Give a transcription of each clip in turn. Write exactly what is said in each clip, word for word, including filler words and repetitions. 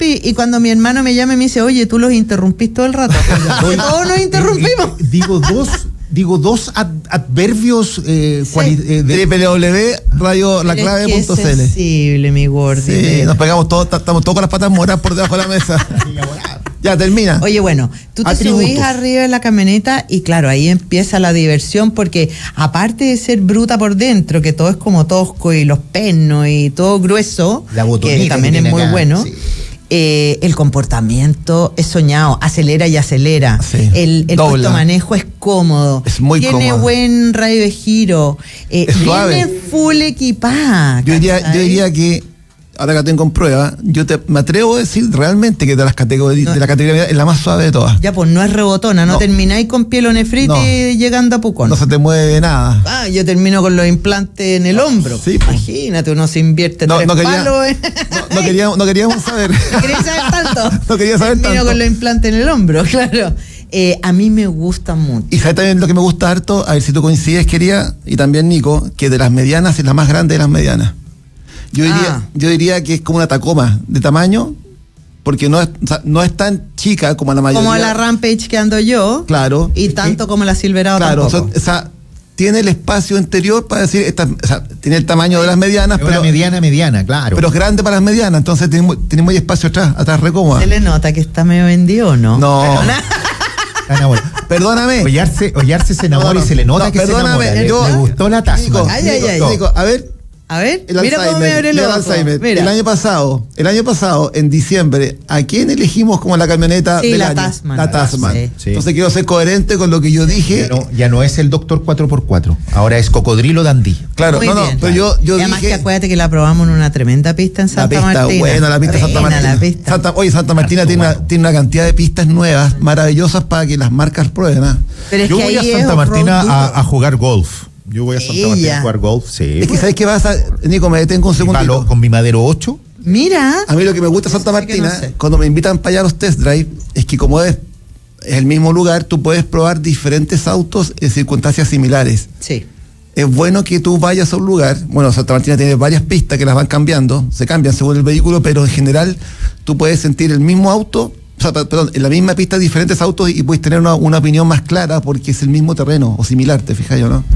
interrumpí. Y cuando mi hermano me llama y me dice, oye, tú los interrumpís todo el rato. Todos nos interrumpimos. Eh, eh, digo dos, digo dos ad, adverbios eh, Sí. cuali- eh, de w w w punto radio la clave punto c l. sensible, mi gordi. Sí, nos pegamos todos, estamos todos con las patas moradas por debajo de la mesa. Ya, termina. Oye, bueno, tú te Atributos. subís arriba de la camioneta y claro, ahí empieza la diversión porque aparte de ser bruta por dentro, que todo es como tosco y los pernos y todo grueso, La botonita que también que es tiene muy acá, bueno, sí. eh, el comportamiento es soñado, acelera y acelera. Sí, El, el dobla. puesto de manejo es cómodo. Es muy Tiene cómodo. buen radio de giro. Eh, Es suave. viene full equipada. Yo diría, yo ¿cachai? diría que, ahora que la tengo en prueba, yo te, me atrevo a decir realmente que de las categorías, No. de la categoría es la más suave de todas. Ya, pues no es rebotona, no, No. termináis con pielonefritis No. llegando a Pucón. No se te mueve nada. Ah, yo termino con los implantes en el hombro. sí, pues. Imagínate, uno se invierte No, tres no quería- palos. ¿eh? No, no queríamos, no queríamos saber. ¿No queréis saber tanto? No quería saber Termino tanto. con los implantes en el hombro, claro. Eh, a mí me gusta mucho. Y sabes también lo que me gusta harto, a ver si tú coincides, quería, y también Nico, que de las medianas es la más grande de las medianas. Yo diría, Ah. yo diría que es como una Tacoma de tamaño, porque no es, o sea, no es tan chica como la mayoría. Como la Rampage que ando yo. Claro. Y tanto como la Silverado Claro, o sea, tampoco. o sea, tiene el espacio interior para decir, esta, o sea, tiene el tamaño de las medianas, Es una pero, mediana, mediana, claro. pero es grande para las medianas, entonces tiene, muy- tiene muy espacio atrás, atrás re cómoda. ¿Se le nota que está medio vendido, no? No, Tan amor. perdóname. Ollarse, Ollarse se enamora No, no, y se le nota no, que perdóname, se enamora. Le, yo- le gustó la taza. Nico, Ay, ay, Nico, ay. Nico, a ver, A ver, el mira cómo me Alzheimer, abre el mira el ojo. Alzheimer. Mira. El año pasado, el año pasado, en diciembre, ¿a quién elegimos como la camioneta Sí, del la año? Tasman. La Tasman. Sí. Sí. Entonces quiero ser coherente con lo que yo dije. Ya no, ya no es el doctor cuatro por cuatro, ahora es Cocodrilo Dandí. Claro, Muy no, no, bien. pero yo, yo Y además dije... que acuérdate que la probamos en una tremenda pista en La Santa pista, Martina. buena, la pista de Santa Buena Martina. la pista. Santa- oye, Santa Martina Harto tiene una, bueno. tiene una cantidad de pistas nuevas, maravillosas para que las marcas prueben. ¿ah? Pero es Yo que voy a ahí es Santa off-road Martina duro. a, a jugar golf. Yo voy a Santa Martina Ella. a jugar golf, sí. Es que ¿sabes qué pasa? Nico, me detengo un Y palo segundito. con mi madero ocho. Mira. A mí lo que me gusta de Santa Sí que no Martina, sé. cuando me invitan para allá a los test drive, es que como es, es el mismo lugar, tú puedes probar diferentes autos en circunstancias similares. Sí. Es bueno que tú vayas a un lugar, bueno, Santa Martina tiene varias pistas que las van cambiando, se cambian según el vehículo, pero en general tú puedes sentir el mismo auto, o sea, per- perdón, en la misma pista diferentes autos y puedes tener una, una opinión más clara porque es el mismo terreno o similar, ¿te fijas yo, no?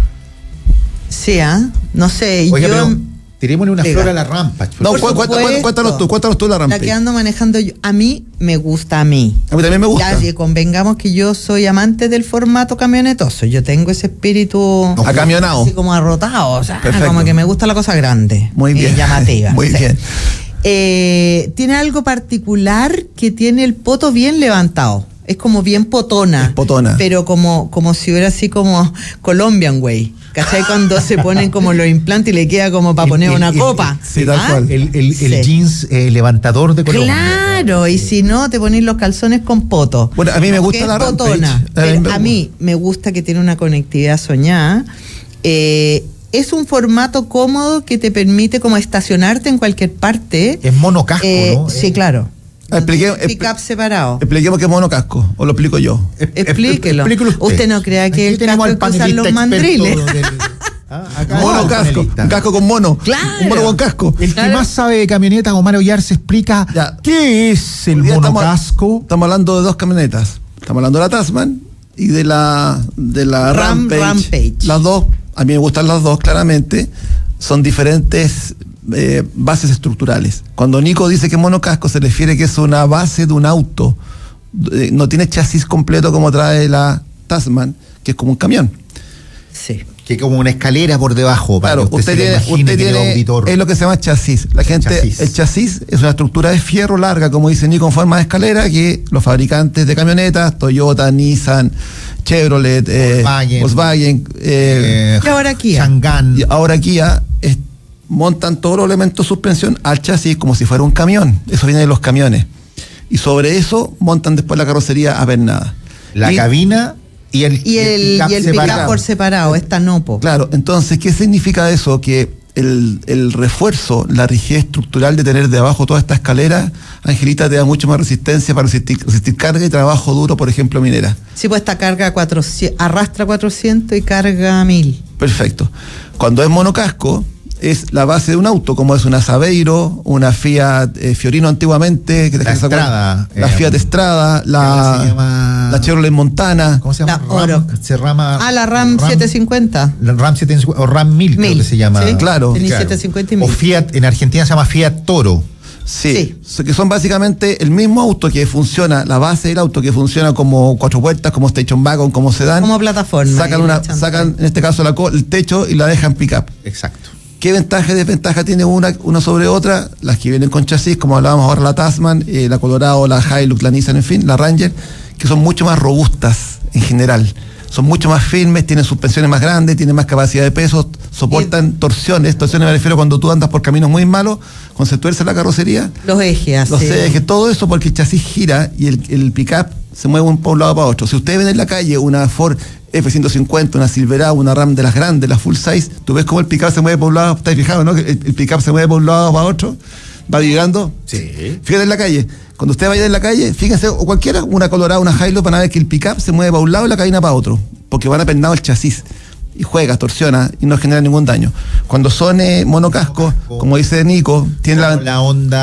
Sí, ¿ah? No sé. Oiga, yo. pero tirémosle una Diga. flor a la rampa. No, Por cu- cu- cu- supuesto. cuéntanos tú, cuéntanos tú la rampa. La que ando manejando yo. A mí me gusta a mí. A mí también me gusta. Ya, que convengamos que yo soy amante del formato camionetoso. Yo tengo ese espíritu Acamionado. así como arrotado. O sea, Perfecto. como que me gusta la cosa grande. Muy y bien. llamativa. Muy sí. bien. Eh, tiene algo particular que tiene el poto bien levantado. Es como bien potona. Es potona. Pero como, como si hubiera así como Colombian Way. ¿Cachai? Cuando se ponen como los implantes y le queda como para El- poner el- una el- copa. sí, tal ¿Ah? cual. El, el, el Sí. jeans eh, levantador de Colombia. Claro, y si no, te pones los calzones con poto. Bueno, a mí me gusta Que es la Rampage. potona. A mí Pero me- a mí me gusta que tiene una conectividad soñada. Eh, es un formato cómodo que te permite como estacionarte en cualquier parte. Es monocasco, Eh, ¿no? Sí, claro. Ah, expliqué- No tiene pick-up separado. Expliquemos qué es monocasco, o lo explico yo. Eh, eh, Explíquelo. explíquelo Usted no crea que Aquí el tenemos casco al es que usan los panelista experto mandriles. del- Ah, acá Mono está el casco, panelista. un casco con mono. Claro. Un mono con casco. El que Claro. más sabe de camionetas, Omar Ollar, se explica Ya. qué es el Hoy día estamos- monocasco. Estamos hablando de dos camionetas. Estamos hablando de la Tasman y de la de la Ram- Rampage. Rampage. Las dos, a mí me gustan las dos, claramente. Son diferentes eh, bases estructurales. Cuando Nico dice que monocasco, se refiere que es una base de un auto. Eh, no tiene chasis completo como trae la Tasman, que es como un camión. Sí. Que como una escalera por debajo. Para Claro, que usted, usted se lo tiene, imagine, usted querido tiene auditor. es lo que se llama chasis. La gente, Chasis. el chasis es una estructura de fierro larga, como dice Nico, en forma de escalera, que los fabricantes de camionetas, Toyota, Nissan, Chevrolet, eh, Volkswagen, Volkswagen, eh, Eh, Y ahora Kia. Chang'an. y ahora Kia, es- montan todos los elementos de suspensión al chasis como si fuera un camión. Eso viene de los camiones. Y sobre eso montan después la carrocería apernada. La Y- cabina y el, Y el, y el pick-up separado. por separado, esta no, po. Claro, entonces, ¿qué significa eso? Que el, el refuerzo, la rigidez estructural de tener de abajo toda esta escalera, Angelita, te da mucho más resistencia para resistir, resistir carga y trabajo duro, por ejemplo, minera. Sí, pues esta carga cuatrocientos, arrastra cuatrocientos y carga mil. Perfecto. Cuando es monocasco, es la base de un auto, como es una Saveiro, una Fiat eh, Fiorino antiguamente, que la Estrada, la eh, Fiat Estrada, la, se llama? la Chevrolet Montana. ¿Cómo se llama? La Oroc. Se llama Ah, la RAM, RAM setecientos cincuenta. La RAM setecientos cincuenta o RAM mil, creo mil, que se llama. sí, claro. Tenía Claro. setecientos cincuenta y O mil. Fiat, en Argentina se llama Fiat Toro. Sí, so- que son básicamente el mismo auto que funciona, la base del auto que funciona como cuatro puertas, como station wagon, como sedán. Como plataforma. Sacan, y una, le echan- sacan en este caso la co- el techo y la dejan pick up. Exacto. ¿Qué ventaja y desventaja tiene una, una sobre otra? Las que vienen con chasis, como hablábamos ahora, la Tasman, eh, la Colorado, la Hilux, la Nissan, en fin, la Ranger, que son mucho más robustas en general. Son mucho más firmes, tienen suspensiones más grandes, tienen más capacidad de peso, soportan torsiones. Torsiones me refiero cuando tú andas por caminos muy malos, cuando se tuerce la carrocería, Los ejes, los así. ejes, todo eso porque el chasis gira y el, el pick-up se mueve un, por un lado para otro. Si ustedes ven en la calle una Ford F ciento cincuenta, una Silverado, una RAM de las grandes, la full size, tú ves cómo el pick-up se mueve por un lado, ¿estás fijado, no? El, el pick-up se mueve por un lado para otro, va vibrando. Sí. Fíjate en la calle. Cuando usted vaya en la calle, fíjense, o cualquiera, una Colorado, una Hilux, van a ver que el pick-up se mueve para un lado y la cabina para otro, porque van apendado el chasis. Y juega, torsiona y no genera ningún daño. Cuando son eh, monocasco, como dice Nico, tiene la, la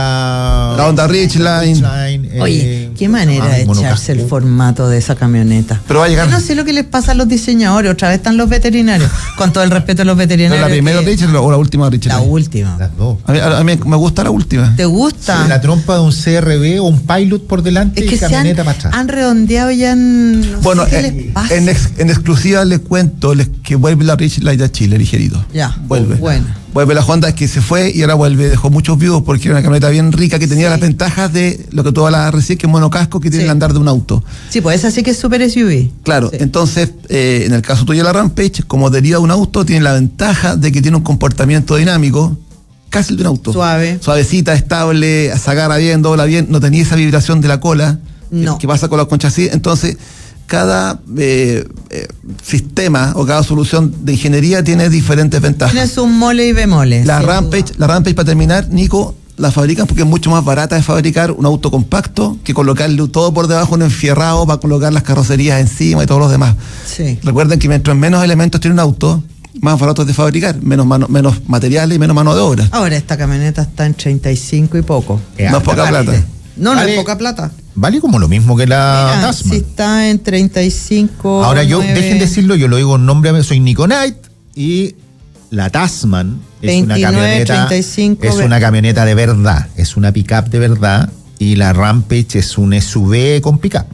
onda la Honda Ridgeline. eh, Oye, qué manera ah, de monocasco. echarse el formato de esa camioneta. Pero va a llegar. Yo no sé lo que les pasa a los diseñadores, otra vez están los veterinarios, con todo el respeto a los ¿Pero veterinarios. la primera que- Ridgeline o la última Ridgeline? La última. Las dos. A mí, a mí me gusta la última. ¿Te gusta? La trompa de un C R V o un Pilot por delante Es que y se han, camioneta para atrás. han redondeado ya en... No Bueno, sé qué eh, les pasa. en, ex- en exclusiva les cuento les, que vuelve la Ridgeline a Chile, ligerito. Ya, Vuelve. bueno. Vuelve la Honda que se fue y ahora vuelve. Dejó muchos views porque era una camioneta bien rica que tenía Sí. las ventajas de lo que tú hablas recién, que es monocasco, que tiene Sí. el andar de un auto. Sí, pues esa sí que es super S U V. Claro, Sí. entonces, eh, en el caso tuyo de la Rampage, como deriva de un auto, tiene la ventaja de que tiene un comportamiento dinámico, casi el de un auto. Suave. Suavecita, estable, se agarra bien, dobla bien, no tenía esa vibración de la cola No. que, que pasa con los conchasí. Entonces, cada eh, eh, sistema o cada solución de ingeniería tiene diferentes ventajas. Tienes un mole y bemoles. La sin Rampage, duda. la Rampage, para terminar, Nico, la fabrican porque es mucho más barata de fabricar un auto compacto que colocarle todo por debajo, un enfierrado para colocar las carrocerías encima y todos los demás. Sí. Recuerden que mientras menos elementos tiene un auto, más barato es de fabricar, menos mano, menos materiales y menos mano de obra. Ahora esta camioneta está en treinta y cinco y poco. Eh, No es poca Aparte. plata. No, no Vale. es poca plata. Vale como lo mismo que la Mira, Tasman. si está en treinta y cinco. Ahora yo, nueve. dejen decirlo, yo lo digo en nombre, soy Nico Knight y la Tasman es una veintinueve, camioneta treinta y cinco, es una camioneta de verdad, es una pickup de verdad y la Rampage es un S U V con pickup.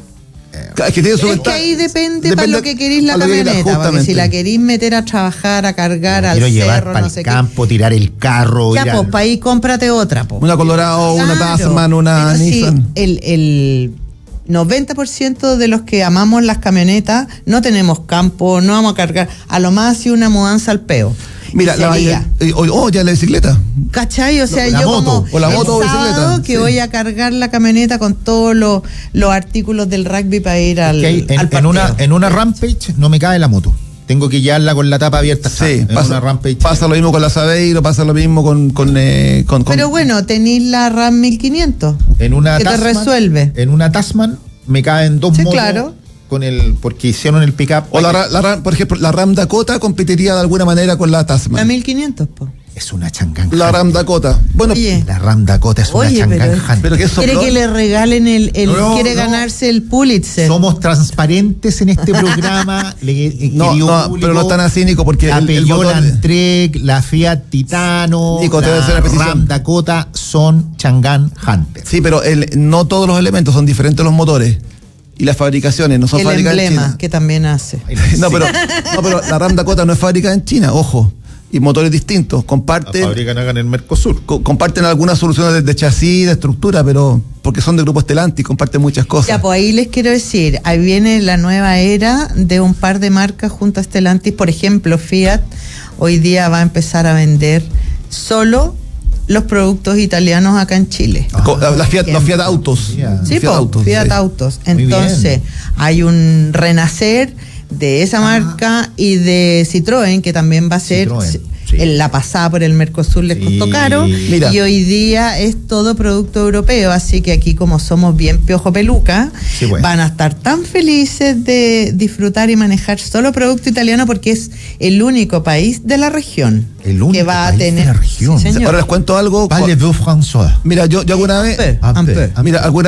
Es que, tiene su Es que ventaja. ahí depende, para Depende lo que queréis la a lo que quieras, camioneta. Porque si justamente. la queréis meter a trabajar, a cargar al Quiero llevar cerro, para no el sé campo, tirar el carro. qué. Ya, ir pues, al- para ahí cómprate otra, pues. Una Colorado, una Claro. Tasman, una Pero sí, Nissan. el, el noventa por ciento de los que amamos las camionetas no tenemos campo, no vamos a cargar. A lo más si una mudanza al peo. Mira, Y la, sería, eh, o, o ya la bicicleta. ¿cachai? O sea, La yo moto, como o la el moto o sábado bicicleta, que sí. voy a cargar la camioneta con todos los, los artículos del rugby para ir al, que hay- en, al en partido. una, en una Rampage no me cae la moto. Tengo que llevarla con la tapa abierta. Sí, en pasa, una Rampage. pasa lo mismo con la Saveiro, pasa lo mismo con. con, eh, con, con- Pero bueno, tenéis la RAM mil quinientos. En una que te Tasman, resuelve. En una Tasman me caen dos Sí, motos claro. con el porque hicieron el pickup. o la, Ra- la Ram- por ejemplo, la Ram Dakota competiría de alguna manera con la La Tasman. mil quinientos, po. Es una changán. La Ram Dakota. Bueno, Oye. La Ram Dakota es Oye, una pero, changán. Hunter. pero que es quiere soplón. que le regalen el, el No, quiere no. ganarse el Pulitzer. Somos transparentes en este programa. le- eh, No, querido no, público, pero no tan así, Nico, porque la el- el Peugeot motor- Landtrek, la Fiat Titano, Nico, te voy a hacer la una precisión. Ram Dakota son Chang'an Hunter. sí, pero el, no todos los elementos son diferentes los motores. Y las fabricaciones no son el fabricadas en emblema China. que también hace. No, pero, no, pero la Ram Dakota no es fabricada en China, ojo. Y motores distintos. Comparten, fabrican acá en el Mercosur. co- comparten algunas soluciones de, de chasis, de estructura, pero porque son de grupo Stellantis, comparten muchas cosas. Ya, pues ahí les quiero decir, ahí viene la nueva era de un par de marcas junto a Stellantis. Por ejemplo, Fiat hoy día va a empezar a vender solo los productos italianos acá en Chile. Co- la- la Fiat- los Fiat Autos. Fiat. Los Sí, Fiat po, Autos, Fiat sí. Autos. Muy Entonces, bien. hay un renacer de esa marca y de Citroën, que también va a ser. Citroën. Sí. En la pasada por el Mercosur les Sí. costó caro. Mira. Y hoy día es todo producto europeo. Así que aquí, como somos bien piojo peluca, Sí, bueno. van a estar tan felices de disfrutar y manejar solo producto italiano porque es el único país de la región El único que va país a tener. de la región. Sí, señor. Ahora les cuento algo. Parlez-vous François? Mira, yo, yo alguna vez. Un peu, Un un peu. peu. Mira, alguna